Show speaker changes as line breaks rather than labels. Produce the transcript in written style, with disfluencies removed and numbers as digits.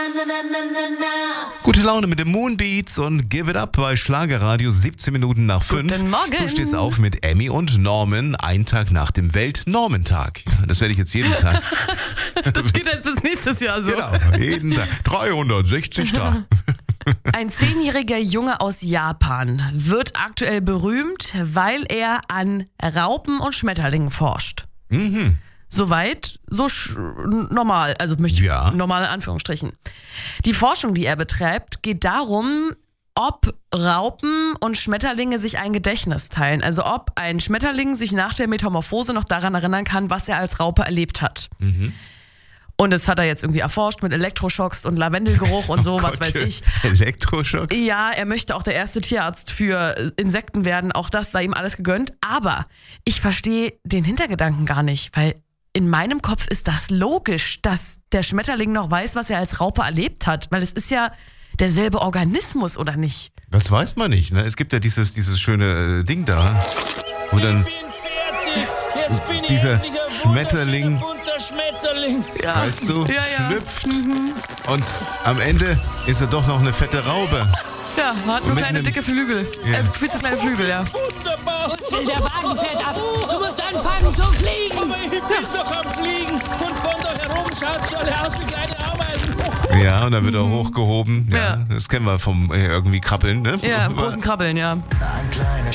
Gute Laune mit den Moonbeats und Give It Up bei Schlagerradio 17 Minuten nach 5.
Guten Morgen.
Du stehst auf mit Emmy und Norman, einen Tag nach dem Weltnormentag. Ja, das werde ich jetzt jeden Tag.
Das geht jetzt bis nächstes Jahr so.
Genau, jeden Tag. 360 Tage.
Ein 10-jähriger Junge aus Japan wird aktuell berühmt, weil er an Raupen und Schmetterlingen forscht.
Mhm.
Soweit, normal, also möchte ich
Ja.
normal in Anführungsstrichen. Die Forschung, die er betreibt, geht darum, ob Raupen und Schmetterlinge sich ein Gedächtnis teilen. Also ob ein Schmetterling sich nach der Metamorphose noch daran erinnern kann, was er als Raupe erlebt hat.
Mhm.
Und das hat er jetzt irgendwie erforscht mit Elektroschocks und Lavendelgeruch und so, was weiß ich.
Elektroschocks?
Ja, er möchte auch der erste Tierarzt für Insekten werden. Auch das sei ihm alles gegönnt. Aber ich verstehe den Hintergedanken gar nicht, weil in meinem Kopf ist das logisch, dass der Schmetterling noch weiß, was er als Raupe erlebt hat. Weil es ist ja derselbe Organismus, oder nicht?
Das weiß man nicht, ne? Es gibt ja dieses schöne Ding da, wo dann dieser Schmetterling,
Ja.
weißt du,
Ja.
schlüpft und am Ende ist er doch noch eine fette Raube.
Ja, hat nur
mit
kleine
nem-
dicke Flügel.
Ja.
Viel zu kleine Flügel, ja.
Wunderbar. Der Wagen fährt ab. Du musst anfangen zu fliegen. Aber ich bin doch am Fliegen. Und von da herum schaut es alle aus wie kleine Ameisen.
Ja, und dann wird er hochgehoben. Ja,
Ja.
das kennen wir vom irgendwie Krabbeln, ne?
Ja, im großen Krabbeln, ja.